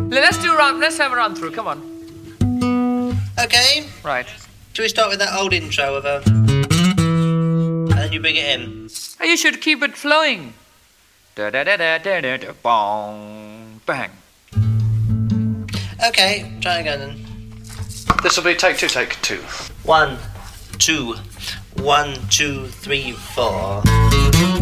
Let's have a run through. Come on. Okay. Right. Shall we start with that old intro of a... And then you bring it in. You should keep it flowing. Da da da da da da da. Bong. Bang. Okay, try again then. This will be take two. 1, 2, 1, 2, 3, 4.